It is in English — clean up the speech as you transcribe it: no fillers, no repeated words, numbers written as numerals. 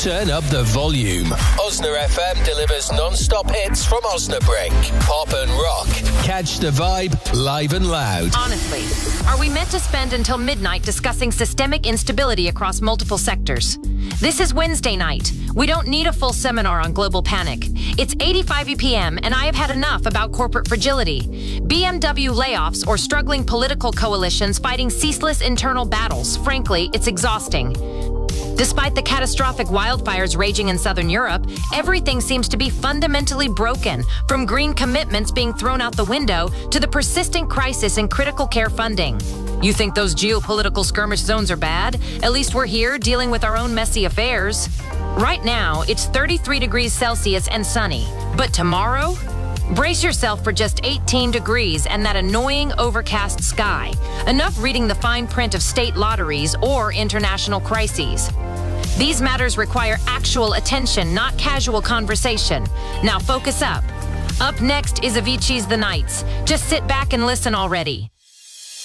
Turn up the volume. Osna FM delivers non-stop hits from Osnabrück. Pop and rock. Catch the vibe live and loud. Honestly, are we meant to spend until midnight discussing systemic instability across multiple sectors? This is Wednesday night. We don't need a full seminar on global panic. It's 85 p.m. and I have had enough about corporate fragility. BMW layoffs or struggling political coalitions fighting ceaseless internal battles. Frankly, it's exhausting. Despite the catastrophic wildfires raging in southern Europe, everything seems to be fundamentally broken, from green commitments being thrown out the window to the persistent crisis in critical care funding. You think those geopolitical skirmish zones are bad? At least we're here dealing with our own messy affairs. Right now, it's 33 degrees Celsius and sunny. But tomorrow? Brace yourself for just 18 degrees and that annoying overcast sky. Enough reading the fine print of state lotteries or international crises. These matters require actual attention, not casual conversation. Now focus up. Up next is Avicii's The Nights. Just sit back and listen already.